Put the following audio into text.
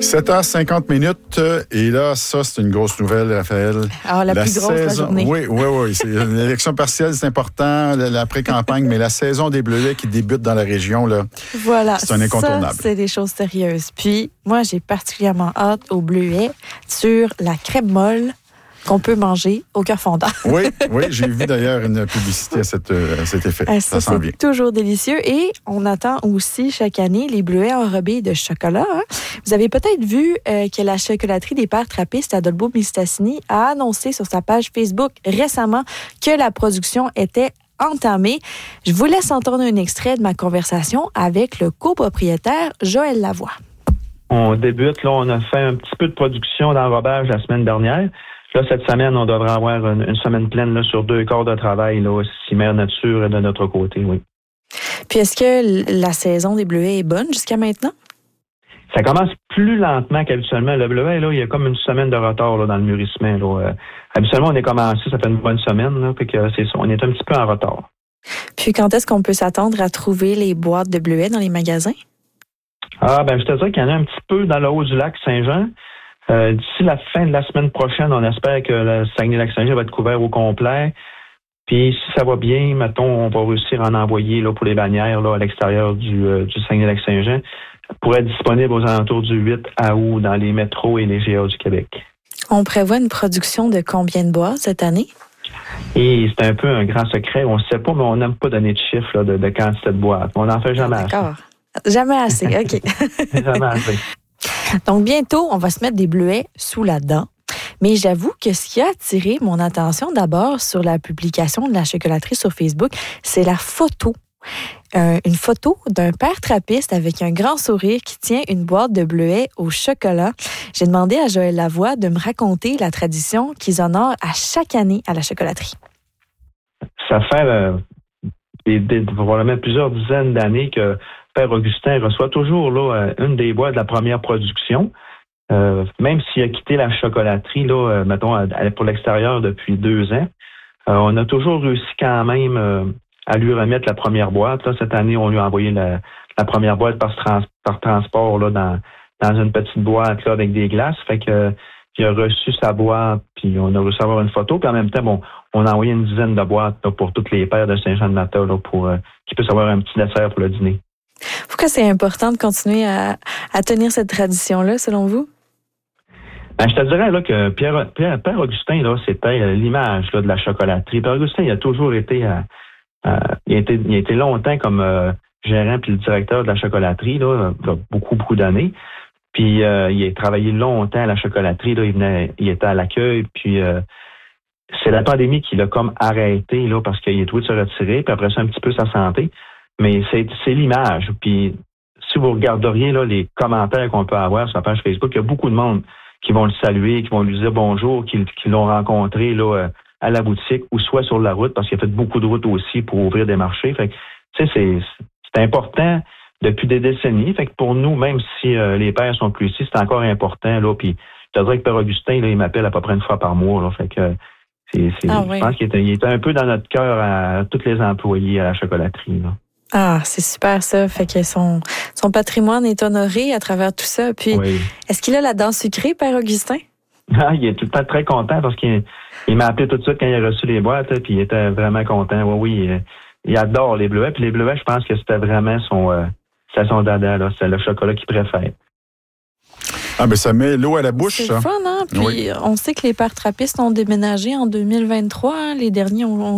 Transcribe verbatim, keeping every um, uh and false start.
sept heures cinquante minutes. Et là, ça, c'est une grosse nouvelle, Raphaël. Alors, la, la plus grosse saison, de la journée. Oui, oui, oui. C'est, l'élection partielle, c'est important, l'après-campagne, mais la saison des Bleuets qui débute dans la région, là, voilà, c'est un incontournable. Ça, c'est des choses sérieuses. Puis, moi, j'ai particulièrement hâte aux Bleuets sur la crème molle qu'on peut manger au cœur fondant. Oui, oui, j'ai vu d'ailleurs une publicité à, cette, à cet effet. Ah, ça ça sent bien. C'est toujours délicieux. Et on attend aussi chaque année les Bleuets enrobés de chocolat. Hein. Vous avez peut-être vu euh, que la chocolaterie des Pères Trappistes à Dolbeau-Mistassini a annoncé sur sa page Facebook récemment que la production était entamée. Je vous laisse entendre un extrait de ma conversation avec le copropriétaire Joël Lavoie. On débute, là, on a fait un petit peu de production d'enrobage la semaine dernière. Là, cette semaine, on devrait avoir une, une semaine pleine là, sur deux corps de travail, là, si Mère Nature est de notre côté, oui. Puis est-ce que la saison des Bleuets est bonne jusqu'à maintenant? Ça commence plus lentement qu'habituellement. Le Bleuet, là, il y a comme une semaine de retard là, dans le mûrissement. Là. Euh, habituellement, on est commencé, ça fait une bonne semaine, là, puis que c'est, on est un petit peu en retard. Puis quand est-ce qu'on peut s'attendre à trouver les boîtes de Bleuets dans les magasins? Ah, ben je te dirais qu'il y en a un petit peu dans le haut du lac Saint-Jean. Euh, d'ici la fin de la semaine prochaine, on espère que le Saguenay-Lac-Saint-Jean va être couvert au complet. Puis si ça va bien, mettons, on va réussir à en envoyer là, pour les bannières là, à l'extérieur du, euh, du Saguenay-Lac-Saint-Jean pour être disponible aux alentours du huit août dans les métros et les G A du Québec. On prévoit une production de combien de boîtes cette année? Et c'est un peu un grand secret. On ne sait pas, mais on n'aime pas donner de chiffres là, de, de quantité de boîtes. On n'en fait jamais assez. D'accord. Jamais assez, OK. Jamais assez. Donc, bientôt, on va se mettre des Bleuets sous la dent. Mais j'avoue que ce qui a attiré mon attention d'abord sur la publication de la chocolaterie sur Facebook, c'est la photo. Euh, une photo d'un père trappiste avec un grand sourire qui tient une boîte de Bleuets au chocolat. J'ai demandé à Joël Lavoie de me raconter la tradition qu'ils honorent à chaque année à la chocolaterie. Ça fait euh, des, des, probablement plusieurs dizaines d'années que Père Augustin reçoit toujours là, une des boîtes de la première production. Euh, même s'il a quitté la chocolaterie, là, euh, mettons, à, à, pour l'extérieur depuis deux ans, euh, on a toujours réussi quand même euh, à lui remettre la première boîte. Là, cette année, on lui a envoyé la, la première boîte par, trans, par transport là, dans, dans une petite boîte là, avec des glaces. Fait que euh, il a reçu sa boîte, puis on a réussi à avoir une photo. Puis en même temps, bon, on a envoyé une dizaine de boîtes là, pour tous les pères de Saint-Jean-de-Mata là, pour euh, qu'ils puissent avoir un petit dessert pour le dîner. Pourquoi c'est important de continuer à, à tenir cette tradition-là, selon vous? Ben, je te dirais là, que Pierre, Pierre, Père Augustin, là, c'était l'image là, de la chocolaterie. Père Augustin, il a toujours été, à, à, il a été, il a été longtemps comme euh, gérant puis le directeur de la chocolaterie, là, beaucoup, beaucoup d'années. Puis euh, il a travaillé longtemps à la chocolaterie, là, il venait, il était à l'accueil, puis euh, c'est la pandémie qui l'a comme arrêté, là, parce qu'il est tout de se retirer, puis après ça, un petit peu sa santé. Mais c'est, c'est l'image. Puis si vous regarderiez là, les commentaires qu'on peut avoir sur la page Facebook, il y a beaucoup de monde qui vont le saluer, qui vont lui dire bonjour, qui, qui l'ont rencontré là, à la boutique ou soit sur la route, parce qu'il a fait beaucoup de routes aussi pour ouvrir des marchés. Fait que, tu sais, c'est, c'est important depuis des décennies. Fait que pour nous, même si euh, les pères sont plus ici, c'est encore important. Là, puis je te dirais que Père Augustin, là, il m'appelle à peu près une fois par mois. Là, fait que c'est, c'est, ah, je oui. pense qu'il était, il était un peu dans notre cœur à, à tous les employés à la chocolaterie. Là. Ah, c'est super ça. Fait que son, son patrimoine est honoré à travers tout ça. Puis, oui. Est-ce qu'il a la dent sucrée, Père Augustin? Ah, il est tout le temps très content parce qu'il il m'a appelé tout de suite quand il a reçu les boîtes, puis il était vraiment content. Oui, oui, il, il adore les Bleuets. Puis les Bleuets, je pense que c'était vraiment son, euh, c'est son dada, là. C'est le chocolat qu'il préfère. Ah, ben ça met l'eau à la bouche, c'est ça. C'est fun, hein? Puis oui. On sait que les Pères Trappistes ont déménagé en deux mille vingt-trois. Hein? Les derniers ont